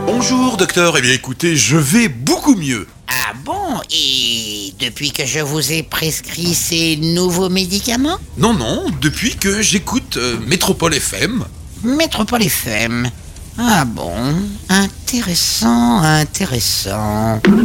Bonjour docteur, eh bien écoutez, je vais beaucoup mieux. Ah bon? Et depuis que je vous ai prescrit ces nouveaux médicaments? Non, depuis que j'écoute Métropole FM. Métropole FM. Ah bon? Intéressant.